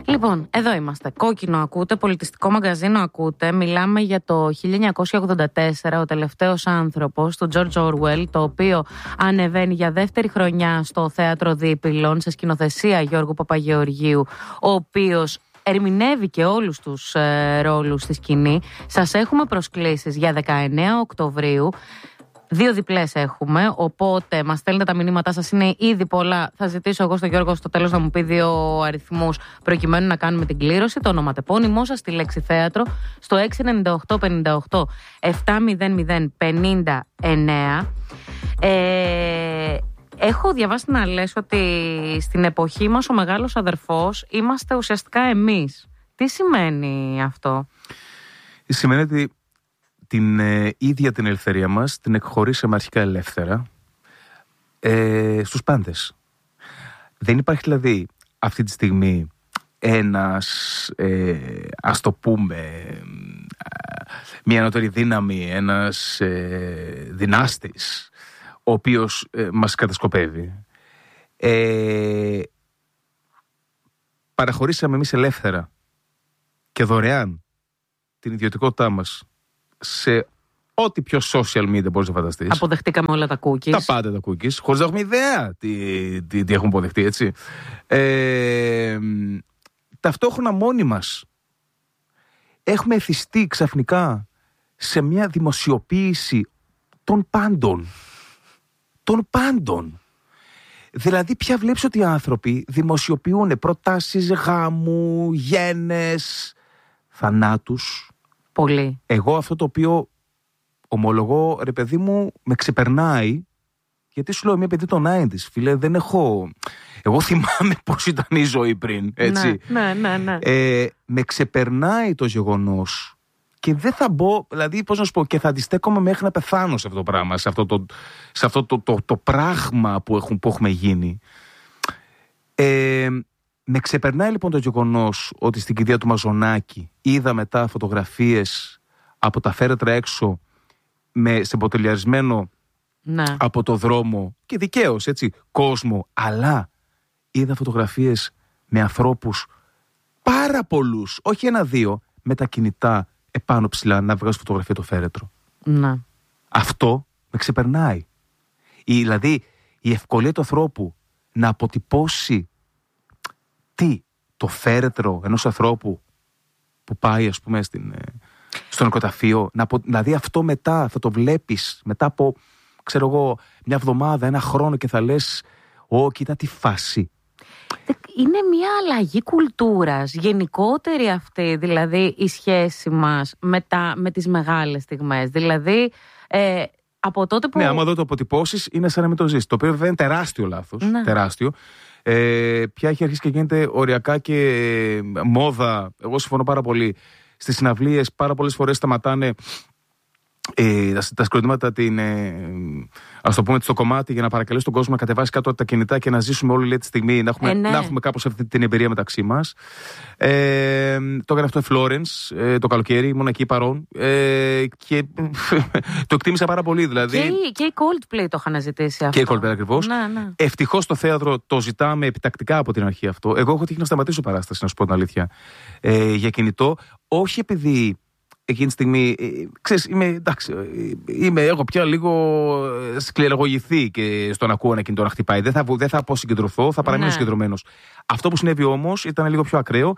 Λοιπόν, εδώ είμαστε. Κόκκινο ακούτε, πολιτιστικό μαγκαζίνο ακούτε. Μιλάμε για το 1984, ο τελευταίος άνθρωπος του George Orwell, το οποίο ανεβαίνει για δεύτερη χρονιά στο Θέατρο Δίπυλων, σε σκηνοθεσία Γιώργου Παπαγεωργίου, ο οποίος ερμηνεύει και όλους τους ρόλους στη σκηνή. Σας έχουμε προσκλήσεις για 19 Οκτωβρίου. 2 διπλές έχουμε, οπότε μας στέλνετε τα μηνύματά σας, είναι ήδη πολλά. Θα ζητήσω εγώ στον Γιώργο στο τέλος να μου πει 2 αριθμούς προκειμένου να κάνουμε την κλήρωση. Το ονοματεπώνυμό σας, τη λέξη θέατρο, στο 698 58 700 59. Έχω διαβάσει να λες ότι στην εποχή μας ο μεγάλος αδερφός είμαστε ουσιαστικά εμείς. Τι σημαίνει αυτό? Σημαίνει ότι την ίδια την ελευθερία μας την εκχωρήσαμε αρχικά ελεύθερα στους πάντες. Δεν υπάρχει δηλαδή αυτή τη στιγμή ένας, ας το πούμε, μια ανώτερη δύναμη, ένας δυνάστης, ο οποίος μας κατασκοπεύει. Παραχωρήσαμε εμείς ελεύθερα και δωρεάν την ιδιωτικότητά μας σε ό,τι πιο social media μπορείς να φανταστείς. Αποδεχτήκαμε όλα τα cookies. Τα πάντα τα cookies, χωρίς να έχουμε ιδέα τι έχουμε αποδεχτεί, έτσι. Ταυτόχρονα μόνοι μας έχουμε εθιστεί ξαφνικά σε μια δημοσιοποίηση των πάντων. Των πάντων. Δηλαδή πια βλέπεις ότι οι άνθρωποι δημοσιοποιούν προτάσεις γάμου, γένες, θανάτους. Πολύ. Εγώ αυτό το οποίο ομολογώ, ρε παιδί μου, με ξεπερνάει, γιατί σου λέω είμαι παιδί των 90's, φίλε, δεν έχω... Εγώ θυμάμαι πώς ήταν η ζωή πριν, έτσι. Ναι. Με ξεπερνάει το γεγονός και δεν θα μπω, δηλαδή πώς να σου πω, και θα αντιστέκομαι μέχρι να πεθάνω σε αυτό το πράγμα, σε αυτό το πράγμα που έχουμε γίνει. Με ξεπερνάει λοιπόν το γεγονός ότι στην κηδεία του Μαζονάκη είδα μετά φωτογραφίες από τα φέρετρα έξω σε μποτελιαρισμένο από το δρόμο και δικαίως, έτσι, κόσμο, αλλά είδα φωτογραφίες με ανθρώπους πάρα πολλούς, όχι 1-2, με τα κινητά επάνω ψηλά να βγάζουν φωτογραφία το φέρετρο. Να. Αυτό με ξεπερνάει. Δηλαδή η ευκολία του ανθρώπου να αποτυπώσει το φέρετρο ενός ανθρώπου που πάει, ας πούμε, στο νοικοταφείο, δηλαδή αυτό μετά θα το βλέπεις μετά από, ξέρω εγώ, μια εβδομάδα, 1 χρόνο και θα λες, κοίτα τι φάση. Είναι μια αλλαγή κουλτούρας γενικότερη αυτή, δηλαδή η σχέση μας με τις μεγάλες στιγμές. Δηλαδή από τότε που... Ναι, άμα εδώ το αποτυπώσεις είναι σαν να μην το ζεις, το οποίο βέβαια είναι τεράστιο λάθος, τεράστιο. Πια έχει αρχίσει και γίνεται οριακά και μόδα. Εγώ συμφωνώ πάρα πολύ. Στις συναυλίες πάρα πολλές φορές σταματάνε τα σκροτήματα, ας το πούμε, στο κομμάτι, για να παρακαλέσει τον κόσμο να κατεβάσει κάτω τα κινητά και να ζήσουμε όλη τη στιγμή, να έχουμε κάπως αυτή την εμπειρία μεταξύ μας. Το έκανε αυτό η Florence το καλοκαίρι, ήμουν εκεί παρόν και το εκτίμησα πάρα πολύ, δηλαδή. Και η Coldplay το είχαν ζητήσει αυτό. Και η Coldplay ακριβώς. Ναι. Ευτυχώς στο θέατρο το ζητάμε επιτακτικά από την αρχή αυτό. Εγώ έχω τύχει να σταματήσω παράσταση, να σου πω την αλήθεια, για κινητό, όχι επειδή εκείνη τη στιγμή, ξέρεις, έχω πια λίγο σκληραγωγηθεί και στο να ακούω ένα κινητό να χτυπάει. Δεν θα αποσυγκεντρωθώ, θα παραμείνω συγκεντρωμένος. Αυτό που συνέβη όμως ήταν λίγο πιο ακραίο.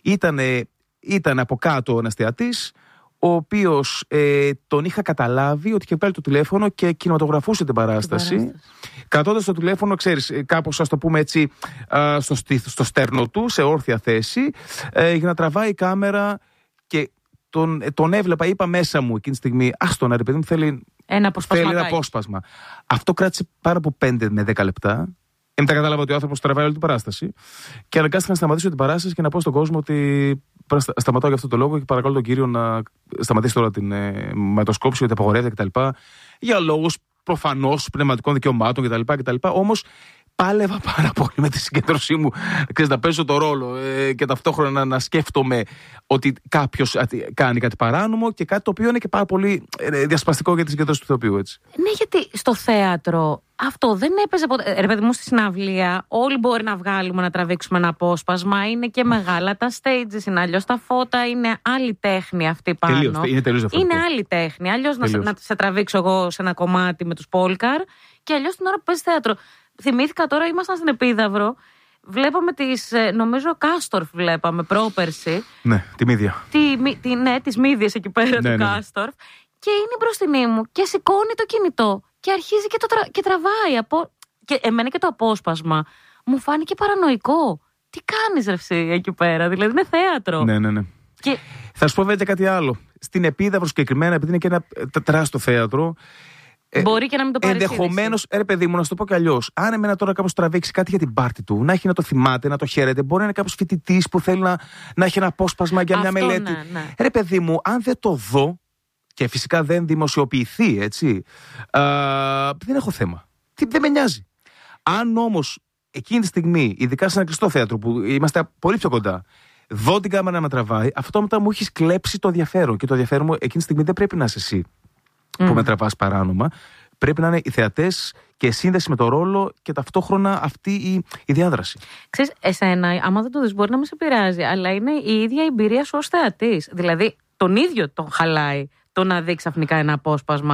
Ήταν από κάτω ένας θεατής, ο οποίος τον είχα καταλάβει ότι είχε βγάλει το τηλέφωνο και κινηματογραφούσε την παράσταση. Κρατώντας το τηλέφωνο, ξέρεις, κάπως, ας το πούμε έτσι, στο στέρνο του, σε όρθια θέση, για να τραβάει η κάμερα και τον έβλεπα, είπα μέσα μου εκείνη τη στιγμή, άστον, ρε παιδί μου, θέλει ένα απόσπασμα. Αυτό κράτησε πάνω από 5 με 10 λεπτά. Μετά κατάλαβα ότι ο άνθρωπος τραβάει όλη την παράσταση και αναγκάστηκα να σταματήσω την παράσταση και να πω στον κόσμο ότι σταματάω για αυτό το λόγο και παρακαλώ τον κύριο να σταματήσει τώρα την ματοσκόπηση, ότι απαγορεύεται κτλ. Για λόγους προφανώς πνευματικών δικαιωμάτων κτλ. Όμως πάλευα πάρα πολύ με τη συγκέντρωσή μου, να παίζω το ρόλο και ταυτόχρονα να σκέφτομαι ότι κάποιος κάνει κάτι παράνομο και κάτι το οποίο είναι και πάρα πολύ διασπαστικό για τη συγκέντρωση του ηθοποιού, έτσι. Ναι, γιατί στο θέατρο Αυτό δεν έπαιζε ποτέ. Ρε παιδί μου, στη συναυλία όλοι μπορεί να βγάλουμε, να τραβήξουμε ένα απόσπασμα. Είναι και μεγάλα τα stages, είναι αλλιώς τα φώτα, είναι άλλη τέχνη αυτή πάνω. Είναι τελείως διαφορετικό. Είναι άλλη τέχνη. Αλλιώς να σε τραβήξω εγώ σε ένα κομμάτι με τους Πόλκαρ και αλλιώς την ώρα που παίζει θέατρο. Θυμήθηκα τώρα, ήμασταν στην Επίδαυρο. Βλέπαμε νομίζω Κάστορφ βλέπαμε πρόπερση. Ναι, τη μύδια. Ναι, τις μύδιες εκεί πέρα του Κάστορφ. Και είναι μπροστινή μου και σηκώνει το κινητό και αρχίζει και τραβάει. Και εμένα και το απόσπασμα μου φάνηκε παρανοϊκό. Τι κάνεις ρε εσύ εκεί πέρα, δηλαδή είναι θέατρο. Ναι. Και... Θα σου πω βέβαια κάτι άλλο. Στην Επίδαυρο συγκεκριμένα, επειδή είναι και ένα τεράστιο θέατρο. Μπορεί και να μην το πάρει. Ενδεχομένως, ρε παιδί μου, να σου το πω κι αλλιώς. Αν εμένα τώρα κάπως τραβήξει κάτι για την πάρτη του, να έχει να το θυμάται, να το χαίρεται, μπορεί να είναι κάποιος φοιτητής που θέλει να έχει ένα απόσπασμα για μια μελέτη. Ναι. Ρε παιδί μου, αν δεν το δω και φυσικά δεν δημοσιοποιηθεί, έτσι, δεν έχω θέμα. Δεν με νοιάζει. Αν όμως εκείνη τη στιγμή, ειδικά σε ένα κλειστό θέατρο που είμαστε πολύ πιο κοντά, δω την κάμερα να τραβάει, αυτό μετά μου έχει κλέψει το ενδιαφέρον. Και το ενδιαφέρον μου εκείνη τη στιγμή δεν πρέπει να είσαι εσύ που με τραβάς παράνομα. Πρέπει να είναι οι θεατές και σύνδεση με το ρόλο και ταυτόχρονα αυτή η διάδραση. Ξέρεις, εσένα, άμα δεν το δεις, μπορεί να μην σε πειράζει, αλλά είναι η ίδια εμπειρία σου ως θεατής. Δηλαδή, τον ίδιο τον χαλάει το να δει ξαφνικά ένα απόσπασμα.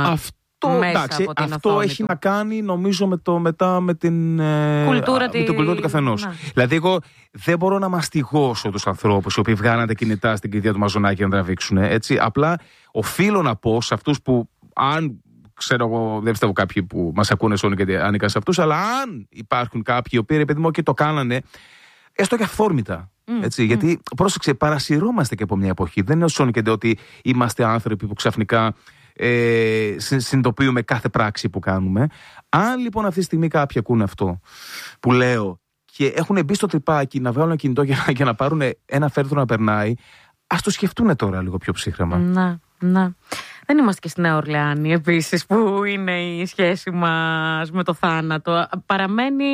Αυτό έχει να κάνει, νομίζω, με την κουλτούρα του καθενός. Δηλαδή, εγώ δεν μπορώ να μαστιγώσω τους ανθρώπους οι οποίοι βγάλανε τα κινητά στην κηδεία του Μαζονάκη να τραβήξουν. Έτσι. Απλά οφείλω να πω σε αυτούς που, αν ξέρω εγώ, δεν πιστεύω κάποιοι που μας ακούνε σώνει και άνοικα σε αυτούς, αλλά αν υπάρχουν κάποιοι οι οποίοι, επειδή μου και το κάνανε, έστω και αυθόρμητα. Γιατί, πρόσεξε, παρασυρώμαστε και από μια εποχή. Δεν είναι σώνει και ότι είμαστε άνθρωποι που ξαφνικά συνειδητοποιούμε κάθε πράξη που κάνουμε. Αν λοιπόν αυτή τη στιγμή κάποιοι ακούνε αυτό που λέω και έχουν μπει στο τρυπάκι να βγάλουν ένα κινητό για να πάρουν ένα φέρετρο να περνάει, ας το σκεφτούν τώρα λίγο πιο ψύχρεμα. Να. Δεν είμαστε και στη Νέα Ορλεάνη επίσης, που είναι η σχέση μας με το θάνατο. Παραμένει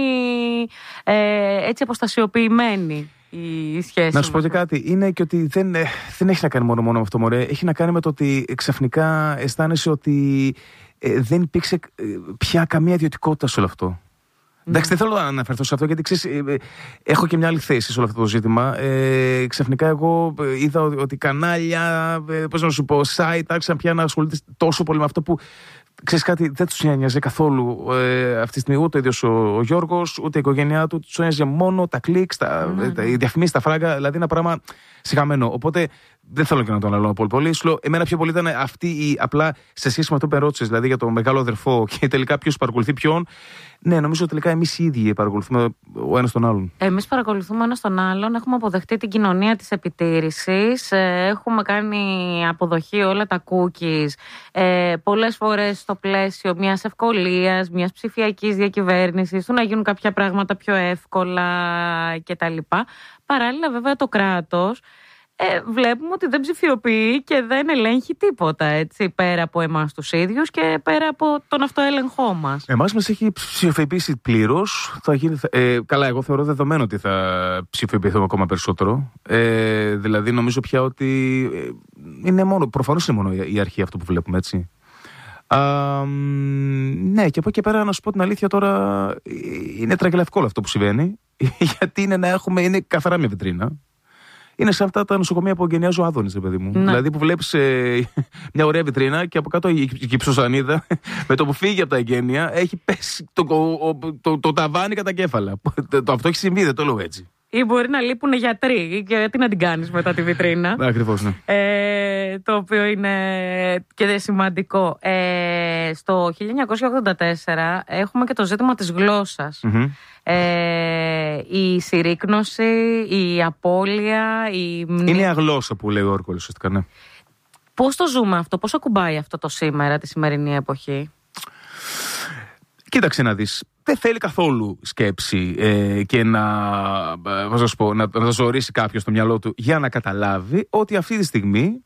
έτσι αποστασιοποιημένη η σχέση. Να σου πω και κάτι, είναι και ότι δεν έχει να κάνει μόνο με αυτό, μωρέ. Έχει να κάνει με το ότι ξαφνικά αισθάνεσαι ότι δεν υπήρξε πια καμία ιδιωτικότητα σε όλο αυτό. Εντάξει, δεν θέλω να αναφερθώ σε αυτό, γιατί ξέρεις, έχω και μια άλλη θέση σε όλο αυτό το ζήτημα. Ξαφνικά εγώ είδα ότι κανάλια, πώς να σου πω, site, άρχισαν πια να ασχολούνται τόσο πολύ με αυτό που, ξέρεις κάτι, δεν τους νοιάζει καθόλου αυτή τη στιγμή ούτε ο ίδιος ο Γιώργος, ούτε η οικογένειά του. Τους νοιάζει μόνο τα κλικς, οι διαφημίσεις, τα φράγκα, δηλαδή ένα πράγμα σιγαμένο. Οπότε δεν θέλω και να το αναλώνω πολύ. Σου λέω, εμένα πιο πολύ ήταν αυτή απλά σε σχέση με αυτό που με ρώτησες, δηλαδή για το μεγάλο αδερφό και τελικά ποιος παρακολουθεί ποιον. Ναι, νομίζω τελικά εμείς οι ίδιοι παρακολουθούμε ο ένας τον άλλον. Εμείς παρακολουθούμε ο ένας τον άλλον, έχουμε αποδεχτεί την κοινωνία της επιτήρησης, έχουμε κάνει αποδοχή όλα τα cookies, πολλές φορές στο πλαίσιο μιας ευκολίας, μιας ψηφιακής διακυβέρνησης, του να γίνουν κάποια πράγματα πιο εύκολα κτλ. Παράλληλα, βέβαια, το κράτος βλέπουμε ότι δεν ψηφιοποιεί και δεν ελέγχει τίποτα, έτσι, πέρα από εμάς τους ίδιους και πέρα από τον αυτοέλεγχό μας. Εμάς μας έχει ψηφιοποιήσει πλήρως. Καλά, εγώ θεωρώ δεδομένο ότι θα ψηφιοποιηθούμε ακόμα περισσότερο. Δηλαδή, νομίζω πια ότι προφανώς είναι μόνο η αρχή αυτό που βλέπουμε, έτσι. Ναι, και από εκεί και πέρα, να σου πω την αλήθεια τώρα, είναι τραγελαφικό αυτό που συμβαίνει. Γιατί είναι καθαρά μια βιτρίνα. Είναι σε αυτά τα νοσοκομεία που εγκαινιάζει ο Άδωνης, ρε παιδί μου. Ναι. Δηλαδή που βλέπεις μια ωραία βιτρίνα και από κάτω η κυψοσανίδα με το που φύγει από τα εγγένεια έχει πέσει το ταβάνι κατά κέφαλα. Αυτό έχει συμβεί, δεν το λέω έτσι. Ή μπορεί να λείπουν γιατροί, γιατί να την κάνεις μετά τη βιτρίνα. Ακριβώς, ναι. Το οποίο είναι και σημαντικό. Στο 1984 έχουμε και το ζήτημα της γλώσσας. Mm-hmm. Η συρρίκνωση, η απώλεια, είναι η αγλώσσα που λέει ο Όρκολος, ουσιαστικά, ναι. Πώς το ζούμε αυτό, πώς ακουμπάει αυτό το σήμερα, τη σημερινή εποχή? Κοίταξε να δεις. Δεν θέλει καθόλου σκέψη και να ζωρίσει κάποιος στο μυαλό του για να καταλάβει ότι αυτή τη στιγμή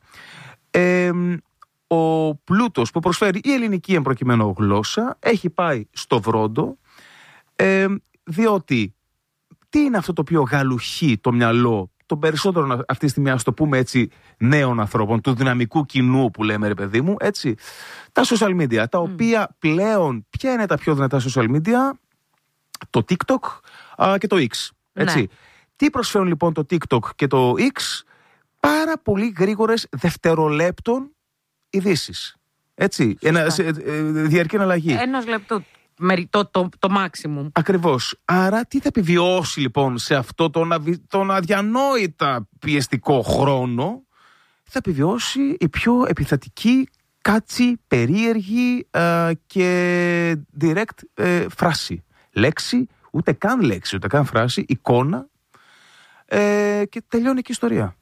ο πλούτος που προσφέρει η ελληνική εμπροκειμένο γλώσσα έχει πάει στο βρόντο, διότι τι είναι αυτό το οποίο γαλουχεί το μυαλό των περισσότερων αυτή τη στιγμή, ας το πούμε έτσι, νέων ανθρώπων, του δυναμικού κοινού που λέμε, ρε παιδί μου, έτσι, τα social media, τα οποία πλέον, ποια είναι τα πιο δυνατά social media? Το TikTok και το X, έτσι. Ναι. Τι προσφέρουν λοιπόν το TikTok και το X? Πάρα πολύ γρήγορες δευτερολέπτων ειδήσεις. Έτσι, διαρκή εναλλαγή. Ένας λεπτό. Το maximum. Ακριβώς. Άρα τι θα επιβιώσει λοιπόν σε αυτό τον αδιανόητα πιεστικό χρόνο? Θα επιβιώσει η πιο επιθετική, κάτσι, περίεργη και direct φράση. Λέξη, ούτε καν λέξη, ούτε καν φράση, εικόνα, και τελειώνει και η ιστορία.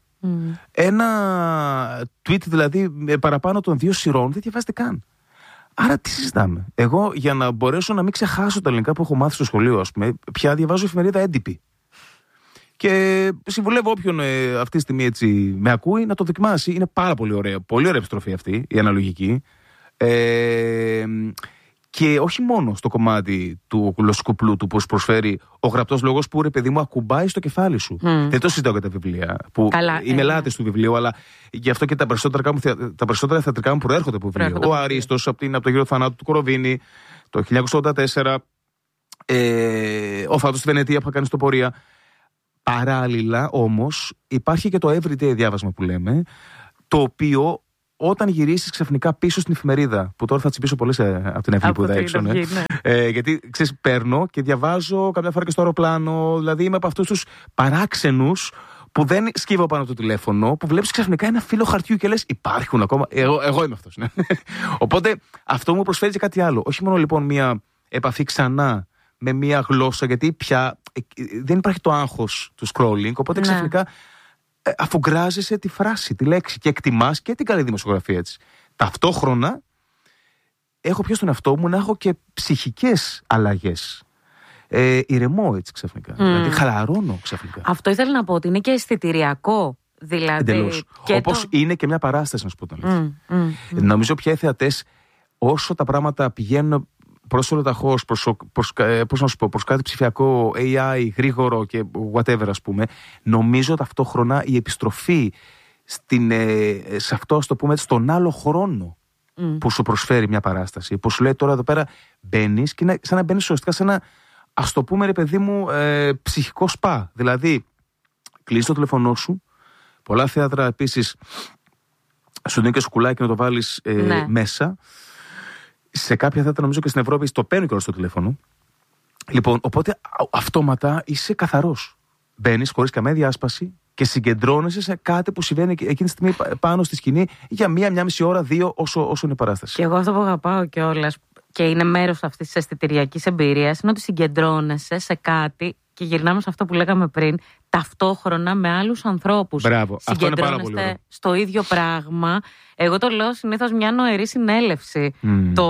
Ένα tweet δηλαδή παραπάνω των 2 σειρών δεν διαβάζεται καν. Άρα τι συζητάμε? Εγώ, για να μπορέσω να μην ξεχάσω τα ελληνικά που έχω μάθει στο σχολείο, ας πούμε, πια διαβάζω εφημερίδα έντυπη. Και συμβουλεύω όποιον αυτή τη στιγμή έτσι με ακούει να το δοκιμάσει. Είναι πάρα πολύ ωραία. Πολύ ωραία επιστροφή αυτή, η αναλογική. Και όχι μόνο στο κομμάτι του γλωσσικού πλούτου που προσφέρει ο γραπτός λόγος, που, ρε παιδί μου, ακουμπάει στο κεφάλι σου. Δεν το συζητάω για τα βιβλία. Που είμαι λάτρης του βιβλίου, αλλά γι' αυτό και τα περισσότερα θεατρικά μου προέρχονται από βιβλίο. Ο Αρίστος από το γύρο θανάτου του Κοροβίνη, το 1984. Ο Φάτος στη Βενετία που θα κάνει στο Πορεία. Παράλληλα όμως υπάρχει και το everyday διάβασμα που λέμε, το οποίο όταν γυρίσεις ξαφνικά πίσω στην εφημερίδα, που τώρα θα τσιμπήσω πολλές από την αυγή που είδα έξω, ναι. Γιατί ξέρεις, παίρνω και διαβάζω καμιά φορά και στο αεροπλάνο, δηλαδή είμαι από αυτούς τους παράξενους που δεν σκύβω πάνω από το τηλέφωνο, που βλέπεις ξαφνικά ένα φύλλο χαρτιού και λες υπάρχουν ακόμα. Εγώ είμαι αυτός. Ναι. Οπότε αυτό μου προσφέρει και κάτι άλλο. Όχι μόνο λοιπόν μια επαφή ξανά με μια γλώσσα, γιατί πια δεν υπάρχει το άγχος του scrolling, οπότε ξαφνικά αφουγκράζεσαι τη φράση, τη λέξη και εκτιμάς και την καλή δημοσιογραφία έτσι. Ταυτόχρονα έχω πια στον εαυτό μου να έχω και ψυχικές αλλαγές. Ηρεμώ έτσι ξαφνικά. Δηλαδή χαλαρώνω ξαφνικά. Αυτό ήθελα να πω, ότι είναι και αισθητηριακό. Δηλαδή. Εντελώς. Όπως είναι και μια παράσταση, να σου πω την αλήθεια. Νομίζω πια οι θεατές, όσο τα πράγματα πηγαίνουν προς ολοταχώς, προς κάτι ψηφιακό, AI, γρήγορο και whatever, ας πούμε, νομίζω ταυτόχρονα η επιστροφή σε αυτό, ας το πούμε, στον άλλο χρόνο που σου προσφέρει μια παράσταση, που σου λέει τώρα εδώ πέρα μπαίνεις και είναι σαν να μπαίνεις ουσιαστικά σε ένα, ας το πούμε, ρε παιδί μου, ψυχικό σπα. Δηλαδή, κλείσεις το τηλεφωνό σου. Πολλά θέατρα επίσης σου δίνει και σκουλάκι να το βάλεις μέσα. Σε κάποια θέατρα, νομίζω και στην Ευρώπη, το παίρνει και όλο στο τηλέφωνο. Λοιπόν, οπότε αυτόματα είσαι καθαρός. Μπαίνεις χωρίς καμία διάσπαση και συγκεντρώνεσαι σε κάτι που συμβαίνει εκείνη τη στιγμή πάνω στη σκηνή για μία μισή ώρα, 2, όσο είναι η παράσταση. Και εγώ αυτό που αγαπάω κιόλας και είναι μέρος αυτής της αισθητηριακής εμπειρίας είναι ότι συγκεντρώνεσαι σε κάτι. Και γυρνάμε σε αυτό που λέγαμε πριν, ταυτόχρονα με άλλους ανθρώπους. Μπράβο, αυτό είναι πάρα πολύ ωραίο. Στο ίδιο πράγμα. Εγώ το λέω συνήθως μια νοερή συνέλευση το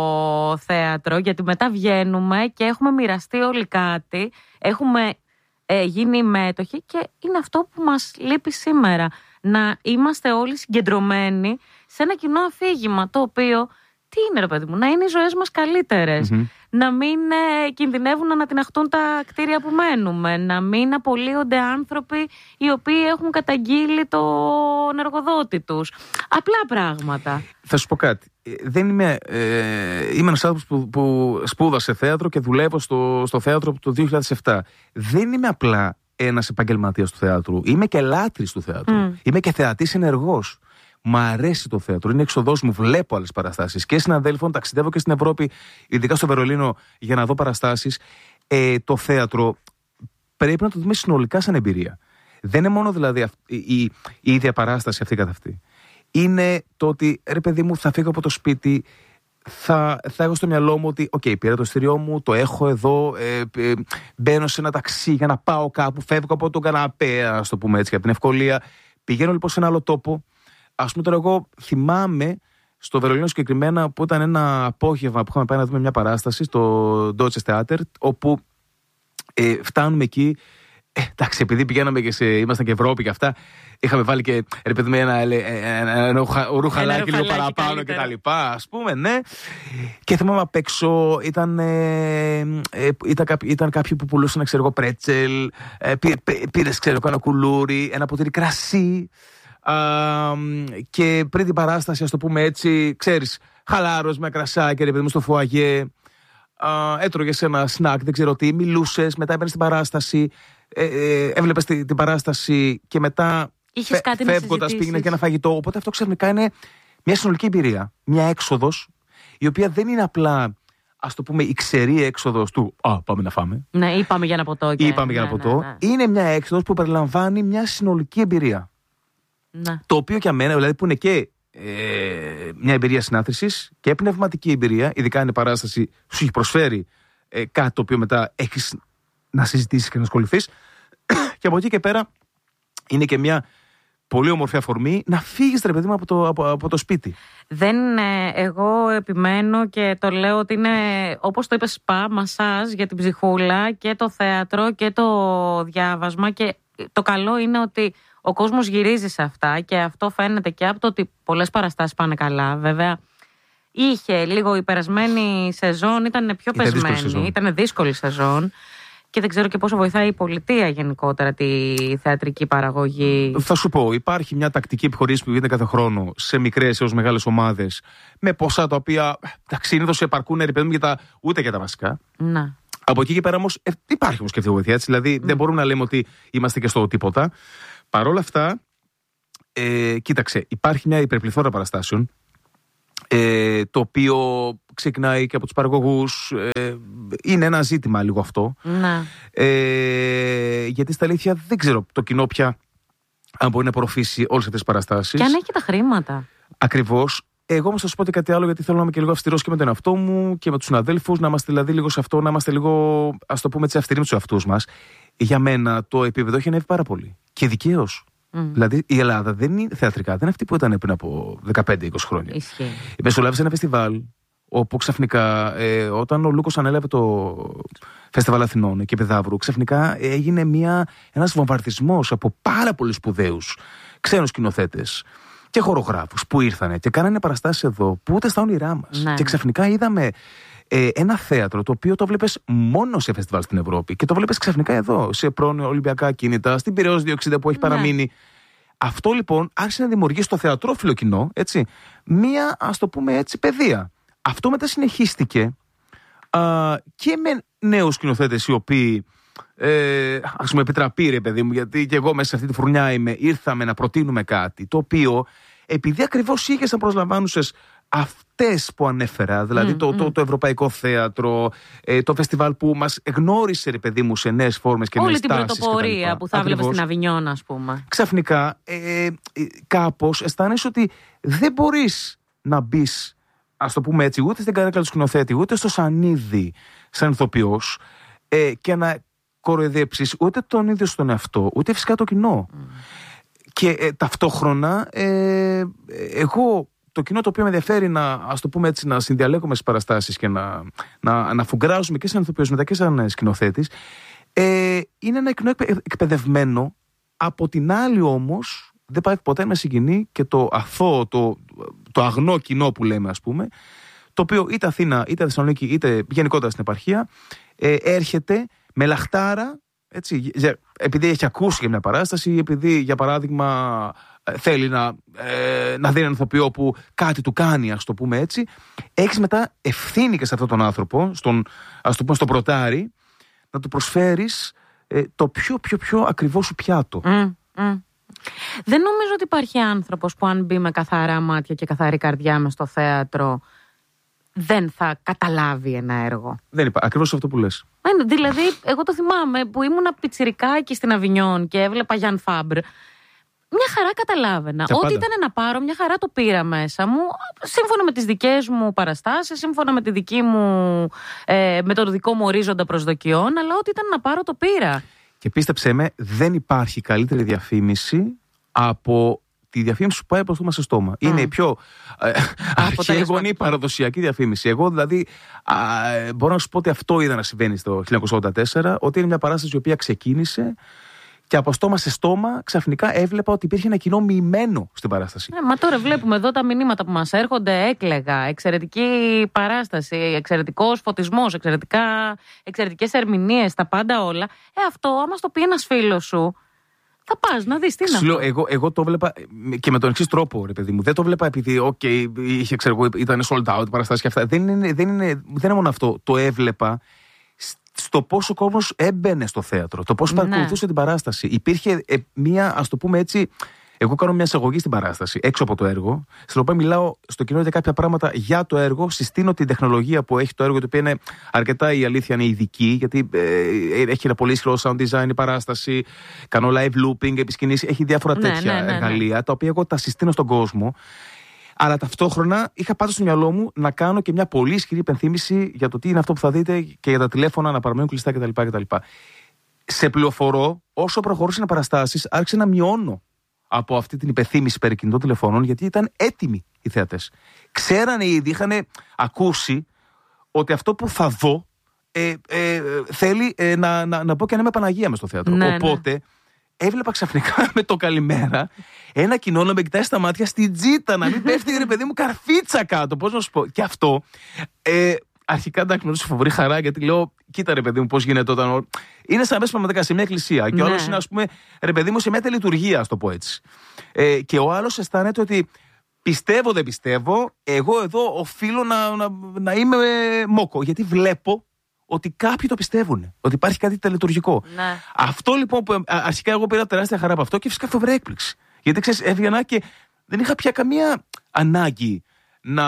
θέατρο, γιατί μετά βγαίνουμε και έχουμε μοιραστεί όλοι κάτι, έχουμε γίνει μέτοχοι και είναι αυτό που μας λείπει σήμερα. Να είμαστε όλοι συγκεντρωμένοι σε ένα κοινό αφήγημα, το οποίο, τι είναι ρε παιδί μου, να είναι οι ζωές μας καλύτερες. Να μην κινδυνεύουν να ανατιναχτούν τα κτίρια που μένουμε, να μην απολύονται άνθρωποι οι οποίοι έχουν καταγγείλει τον εργοδότη τους. Απλά πράγματα. Θα σου πω κάτι. Είμαι ένας άνθρωπος που σπούδασε θέατρο και δουλεύω στο θέατρο από το 2007. Δεν είμαι απλά ένας επαγγελματίας του θέατρου. Είμαι και λάτρης του θέατρου. Είμαι και θεατής ενεργός. Μ' αρέσει το θέατρο, είναι εξοδός μου, βλέπω άλλες παραστάσεις και συναδέλφων, ταξιδεύω και στην Ευρώπη, ειδικά στο Βερολίνο, για να δω παραστάσεις. Το θέατρο πρέπει να το δούμε συνολικά σαν εμπειρία. Δεν είναι μόνο δηλαδή η ίδια παράσταση αυτή καθ' αυτή. Είναι το ότι, ρε παιδί μου, θα φύγω από το σπίτι, θα έχω στο μυαλό μου ότι, πήρα το εισιτήριό μου, το έχω εδώ, μπαίνω σε ένα ταξί για να πάω κάπου, φεύγω από τον καναπέ, ας το πούμε έτσι, από την ευκολία. Πηγαίνω λοιπόν σε ένα άλλο τόπο. Ας πούμε τώρα, εγώ θυμάμαι στο Βερολίνο συγκεκριμένα που ήταν ένα απόγευμα που είχαμε πάει να δούμε μια παράσταση στο Deutsches Theater, όπου φτάνουμε εκεί Εντάξει, επειδή πηγαίναμε και ήμασταν και Ευρώπη και αυτά, είχαμε βάλει και ρε παιδί ένα ρουχαλάκι λίγο παραπάνω και τα λοιπά, ας πούμε, ναι. Και θυμάμαι απ' έξω ήταν κάποιοι που πουλούσαν, ξέρω εγώ, πρέτσελ, πήρες, ξέρω εγώ, ένα κουλούρι, ένα ποτήρι κρασί. Και πριν την παράσταση, ας το πούμε έτσι, ξέρεις, χαλάρος με κρασάκι, ρε παιδί μου, στο φουαγέ. Έτρωγες ένα σνακ, δεν ξέρω τι, μιλούσες, μετά έμπαινες στην παράσταση. Έβλεπες την παράσταση και μετά φεύγοντας πήγαινες για ένα φαγητό. Οπότε αυτό ξαφνικά είναι μια συνολική εμπειρία. Μια έξοδος, η οποία δεν είναι απλά, ας το πούμε, η ξερή έξοδος του πάμε να φάμε. Ναι, ή πάμε για ένα ποτό. Ναι. Είναι μια έξοδος που περιλαμβάνει μια συνολική εμπειρία. Ναι. Το οποίο για μένα, δηλαδή, που είναι και μια εμπειρία συνάθρησης και πνευματική εμπειρία, ειδικά αν η παράσταση σου έχει προσφέρει κάτι το οποίο μετά έχεις να συζητήσεις και να ασχοληθείς. Και από εκεί και πέρα είναι και μια πολύ όμορφη αφορμή να φύγεις, ρε παιδί μου, από το σπίτι. Εγώ επιμένω και το λέω ότι είναι, όπως το είπες, σπα, μασάζ για την ψυχούλα, και το θέατρο και το διάβασμα. Και το καλό είναι ότι ο κόσμος γυρίζει σε αυτά, και αυτό φαίνεται και από το ότι πολλές παραστάσεις πάνε καλά. Βέβαια, είχε λίγο η περασμένη σεζόν, ήταν πιο πεσμένη, ήταν δύσκολη σεζόν. Και δεν ξέρω και πόσο βοηθάει η πολιτεία γενικότερα τη θεατρική παραγωγή. Θα σου πω, υπάρχει μια τακτική επιχορήγηση που γίνεται κάθε χρόνο σε μικρές έως μεγάλες ομάδες, με ποσά τα οποία συνήθως επαρκούν, ούτε για τα βασικά. Να. Από εκεί και πέρα όμως υπάρχει όμως και αυτή η βοήθεια. Δηλαδή δεν μπορούμε να λέμε ότι είμαστε και στο τίποτα. Παρ' όλα αυτά, κοίταξε, υπάρχει μια υπερπληθώρα παραστάσεων, το οποίο ξεκινάει και από τους παραγωγούς. Είναι ένα ζήτημα λίγο αυτό. Να. Γιατί στα αλήθεια δεν ξέρω το κοινό πια αν μπορεί να απορροφήσει όλες αυτές τις παραστάσεις. Και αν έχει τα χρήματα. Ακριβώς. Εγώ όμως θα σου πω και κάτι άλλο, γιατί θέλω να είμαι και λίγο αυστηρός και με τον εαυτό μου και με τους συναδέλφους, να είμαστε δηλαδή λίγο σε αυτό, να είμαστε λίγο, ας το πούμε έτσι, αυστηροί με τους εαυτούς μας. Για μένα το επίπεδο έχει ανέβει πάρα πολύ. Και δικαίως. Δηλαδή η Ελλάδα δεν είναι θεατρικά, δεν είναι αυτή που ήταν πριν από 15-20 χρόνια. Μεσολάβησε ένα φεστιβάλ, όπου ξαφνικά, όταν ο Λούκος ανέλαβε το Φεστιβάλ Αθηνών και Πεδαύρου, ξαφνικά έγινε ένας βομβαρδισμός από πάρα πολλούς σπουδαίους ξένους σκηνοθέτες και χορογράφους που ήρθανε και κάνανε παραστάσεις εδώ που ούτε στα όνειρά μας. Ναι. Και ξαφνικά είδαμε ένα θέατρο το οποίο το βλέπεις μόνο σε φεστιβάλ στην Ευρώπη και το βλέπεις ξαφνικά εδώ, σε πρώην Ολυμπιακά κίνητα, στην Πειραιώς 260 που έχει παραμείνει. Αυτό λοιπόν άρχισε να δημιουργήσει στο θεατρόφιλο κοινό, έτσι, μία, ας το πούμε έτσι, παιδεία. Αυτό μετά συνεχίστηκε και με νέους σκηνοθέτες οι οποίοι, ας μου επιτραπεί, ρε παιδί μου, γιατί και εγώ μέσα σε αυτή τη φουρνιά ήρθαμε να προτείνουμε κάτι, το οποίο επειδή ακριβώς είχες να προσλαμβάνουσες αυτές που ανέφερα, δηλαδή το Ευρωπαϊκό Θέατρο, το φεστιβάλ που μας γνώρισε, ρε παιδί μου, σε νέες φόρμες και νέες τάσεις. Όλη την πρωτοπορία που θα βλέπεις στην Αβινιόν, ας πούμε. Ξαφνικά κάπως αισθάνεσαι ότι δεν μπορείς να μπεις, ας το πούμε έτσι, ούτε στην καρέκλα του σκηνοθέτη, ούτε στο σανίδι σαν ηθοποιός, και να κοροϊδέψεις ούτε τον ίδιο στον εαυτό, ούτε φυσικά το κοινό. Και ταυτόχρονα εγώ το κοινό το οποίο με ενδιαφέρει ας το πούμε έτσι, να συνδιαλέγουμε στις παραστάσεις και να φουγκράζουμε και σαν ηθοποιός μετά και σαν σκηνοθέτης, είναι ένα κοινό εκπαιδευμένο. Από την άλλη όμως δεν πάει ποτέ να συγκινεί και το αθώο, το αγνό κοινό που λέμε, ας πούμε, το οποίο είτε Αθήνα, είτε Θεσσαλονίκη, είτε γενικότερα στην επαρχία, έρχεται με λαχτάρα, έτσι, επειδή έχει ακούσει για μια παράσταση, επειδή για παράδειγμα θέλει να δει έναν ηθοποιό που κάτι του κάνει, ας το πούμε έτσι. Έχεις μετά ευθύνη και σε αυτόν τον άνθρωπο, ας το πούμε στον πρωτάρι, να του προσφέρεις το πιο ακριβό σου πιάτο. Δεν νομίζω ότι υπάρχει άνθρωπος που αν μπει με καθαρά μάτια και καθαρή καρδιά μες στο θέατρο δεν θα καταλάβει ένα έργο. Δεν υπάρχει. Ακριβώς αυτό που λες. Δηλαδή, εγώ το θυμάμαι που ήμουν πιτσιρικάκι στην Αβινιόν και έβλεπα Γιάν Φάμπρ. Μια χαρά καταλάβαινα. Ό,τι ήταν να πάρω, μια χαρά το πήρα μέσα μου, σύμφωνα με τις δικές μου παραστάσεις, σύμφωνα με τη δική μου, με τον δικό μου ορίζοντα προσδοκιών, αλλά ό,τι ήταν να πάρω το πήρα. Και πίστεψέ με, δεν υπάρχει καλύτερη διαφήμιση από τη διαφήμιση που πάει από στόμα σε στόμα. Είναι η πιο αρχαίγονη παραδοσιακή διαφήμιση. Εγώ δηλαδή μπορώ να σου πω ότι αυτό είδα να συμβαίνει στο 1984, ότι είναι μια παράσταση η οποία ξεκίνησε. Και από στόμα σε στόμα ξαφνικά έβλεπα ότι υπήρχε ένα κοινό μοιημένο στην παράσταση. Μα τώρα βλέπουμε εδώ τα μηνύματα που μας έρχονται. Έκλαιγα, εξαιρετική παράσταση, εξαιρετικός φωτισμός, εξαιρετικές ερμηνείες, τα πάντα όλα. Αυτό, άμα στο πει ένας φίλος σου, θα πας να δεις τι είναι αυτό. Εγώ το βλέπα και με τον εξής τρόπο, ρε παιδί μου. Δεν το βλέπα επειδή, ήταν sold out παραστάσεις και αυτά. Δεν είναι μόνο αυτό. Το έβλεπα στο πόσο ο κόσμος έμπαινε στο θέατρο, το πώς παρακολουθούσε την παράσταση. Υπήρχε μία, ας το πούμε έτσι, εγώ κάνω μια εισαγωγή στην παράσταση, έξω από το έργο, στην οποία μιλάω στο κοινό για κάποια πράγματα για το έργο, συστήνω την τεχνολογία που έχει το έργο, το οποίο είναι αρκετά, η αλήθεια είναι ειδική, γιατί έχει ένα πολύ ισχυρό sound design η παράσταση, κάνω live looping επί σκηνής, έχει διάφορα τέτοια εργαλεία, τα οποία εγώ τα συστήνω στον κόσμο. Αλλά ταυτόχρονα είχα πάντα στο μυαλό μου να κάνω και μια πολύ ισχυρή υπενθύμηση για το τι είναι αυτό που θα δείτε και για τα τηλέφωνα να παραμένουν κλειστά κτλ. Σε πληροφορώ, όσο προχωρούσαν οι παραστάσεις, άρχισα να μειώνω από αυτή την υπενθύμηση περί κινητών τηλεφώνων, γιατί ήταν έτοιμοι οι θέατες. Ξέρανε ήδη, είχαν ακούσει ότι αυτό που θα δω θέλει να πω και να είμαι Παναγία μες στο θέατρο. Οπότε. Έβλεπα ξαφνικά με το καλημέρα ένα κοινό να με κοιτάει στα μάτια στην τζίτα, να μην πέφτει ρε παιδί μου καρφίτσα κάτω. Πώς να σου πω. Και αυτό αρχικά εντάξει με έδωσε φοβερή χαρά, γιατί λέω, κοίτα ρε παιδί μου, πώς γίνεται όταν. Είναι σαν να πες πραγματικά σε μια εκκλησία. Και ο άλλος είναι, ας πούμε, ρε παιδί μου, σε μια τελετουργία, ας το πω έτσι. Και ο άλλος αισθάνεται ότι πιστεύω, δεν πιστεύω, εγώ εδώ οφείλω να είμαι μόκο. Γιατί βλέπω ότι κάποιοι το πιστεύουν, ότι υπάρχει κάτι τελετουργικό. Ναι. Αυτό λοιπόν που αρχικά εγώ πήρα τεράστια χαρά από αυτό και φυσικά φοβερή έκπληξη. Γιατί ξέρεις, έβγαινα και δεν είχα πια καμία ανάγκη να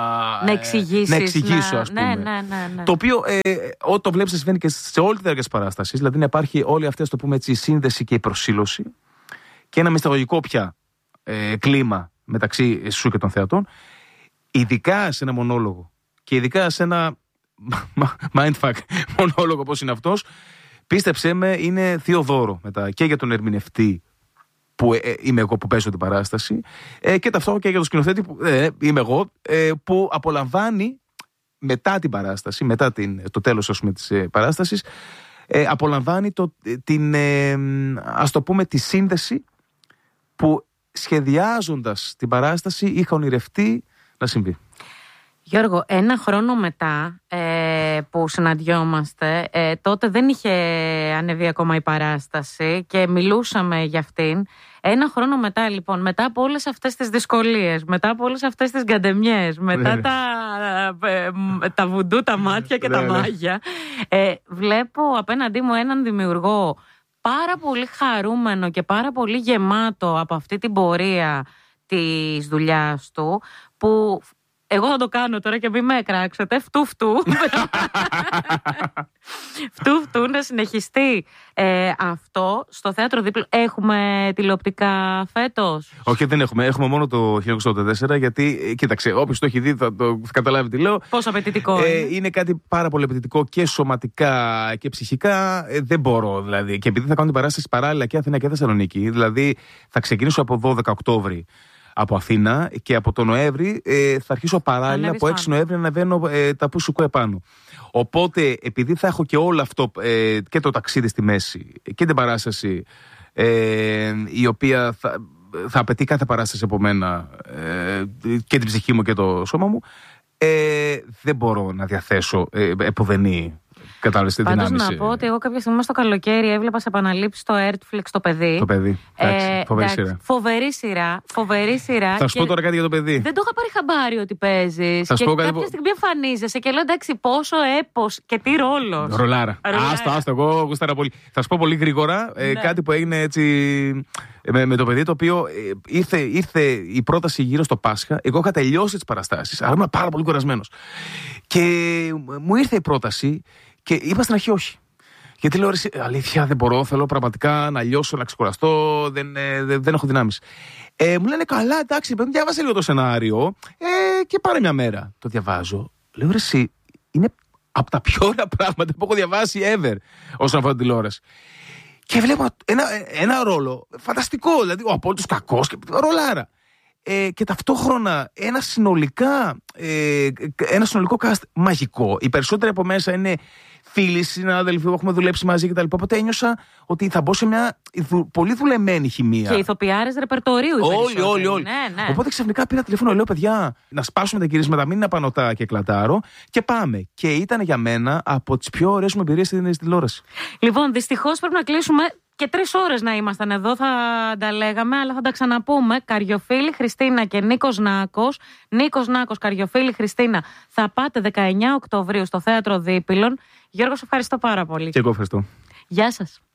εξηγήσω, ας πούμε. Ναι. Το οποίο ό,τι το βλέπεις συμβαίνει και σε όλη τη διάρκεια της παράστασης. Δηλαδή να υπάρχει όλη αυτή, ας το πούμε έτσι, η σύνδεση και η προσήλωση και ένα μυσταγωγικό πια κλίμα μεταξύ σου και των θεατών. Ειδικά σε ένα μονόλογο και ειδικά σε ένα mindfuck μονόλογο όπως είναι αυτός, πίστεψέ με, είναι θείο δώρο μετά και για τον ερμηνευτή που είμαι εγώ που παίζω την παράσταση και ταυτόχρονα και για τον σκηνοθέτη που είμαι εγώ που απολαμβάνει μετά την παράσταση, μετά το τέλος ας πούμε της παράστασης, απολαμβάνει ας το πούμε τη σύνδεση που σχεδιάζοντας την παράσταση είχα ονειρευτεί να συμβεί. Γιώργο, ένα χρόνο μετά που συναντιόμαστε, τότε δεν είχε ανεβεί ακόμα η παράσταση και μιλούσαμε για αυτήν. Ένα χρόνο μετά λοιπόν, μετά από όλες αυτές τις δυσκολίες, μετά από όλες αυτές τις γκαντεμιές, μετά τα βουντού, τα μάτια και τα μάγια, βλέπω απέναντί μου έναν δημιουργό πάρα πολύ χαρούμενο και πάρα πολύ γεμάτο από αυτή την πορεία της δουλειάς του, που εγώ θα το κάνω τώρα και μην με εκράξετε. Φτού να συνεχιστεί αυτό στο θέατρο δίπλα. Έχουμε τηλεοπτικά φέτος? Όχι, δεν έχουμε. Έχουμε μόνο το 1984, γιατί κοίταξε, όποιος το έχει δει θα το καταλάβει τι λέω. Πόσο απαιτητικό είναι. Είναι κάτι πάρα πολύ απαιτητικό και σωματικά και ψυχικά. Δεν μπορώ δηλαδή. Και επειδή θα κάνω την παράσταση παράλληλα και Αθήνα και Θεσσαλονίκη, δηλαδή θα ξεκινήσω από 12 Οκτώβρη από Αθήνα και από τον Νοέμβρη θα αρχίσω παράλληλα από 6 Νοέμβρη να ανεβαίνω τα Πούσουκο επάνω. Οπότε επειδή θα έχω και όλο αυτό και το ταξίδι στη μέση και την παράσταση η οποία θα απαιτεί κάθε παράσταση από μένα και την ψυχή μου και το σώμα μου, δεν μπορώ να διαθέσω επουδενή. Πάντως να πω ότι εγώ κάποια στιγμή στο καλοκαίρι έβλεπα σε επαναλήψεις το Airtflix το παιδί. Το παιδί. Φοβερή σειρά. Θα σου πω τώρα κάτι για το παιδί. Δεν το είχα πάρει χαμπάρι ότι παίζεις. Και κάποια στιγμή εμφανίζεσαι και λέω εντάξει, πόσο έπος και τι ρόλος. Ρολάρα. Άστο, εγώ γούσταρα πολύ. Θα σου πω πολύ γρήγορα κάτι που έγινε έτσι με το παιδί, το οποίο ήρθε η πρόταση γύρω στο Πάσχα. Εγώ είχα τελειώσει τις παραστάσεις, αλλά ήμουν πάρα πολύ κουρασμένος. Και μου ήρθε η πρόταση. Και είπα στην αρχή όχι. Γιατί λέω, αλήθεια δεν μπορώ, θέλω πραγματικά να λιώσω, να ξεκουραστώ, δεν έχω δυνάμεις. Μου λένε καλά, εντάξει, διάβασε λίγο το σενάριο και πάρε μια μέρα. Το διαβάζω. Λέω, εσύ, είναι από τα πιο ωραία πράγματα που έχω διαβάσει ever όσον αφορά την τηλεόραση. Και βλέπω ένα ρόλο φανταστικό. Δηλαδή, ο απόλυτος κακός και ρολάρα. Και ταυτόχρονα ένα συνολικό cast μαγικό. Οι περισσότεροι από μέσα είναι φίλοι, συνάδελφοι που έχουμε δουλέψει μαζί κτλ. Οπότε ένιωσα ότι θα μπω σε μια πολύ δουλεμένη χημεία. Και ηθοποιάρες ρεπερτορίου. Όλοι. Ναι. Οπότε ξαφνικά πήρα τηλέφωνο, λέω: παιδιά, να σπάσουμε τα κυρίσματα, μην είναι απανωτά και κλατάρω. Και πάμε. Και ήταν για μένα από τις πιο ωραίες μου εμπειρίες στην τηλεόραση. Λοιπόν, δυστυχώς πρέπει να κλείσουμε. Και 3 ώρες να ήμασταν εδώ, θα τα λέγαμε, αλλά θα τα ξαναπούμε. Καριοφίλη Χριστίνα και Νίκος Νάκος. Νίκος Νάκος, Καριοφίλη Χριστίνα. Θα πάτε 19 Οκτωβρίου στο Θέατρο Δίπυλων. Γιώργο, ευχαριστώ πάρα πολύ. Και εγώ ευχαριστώ. Γεια σας.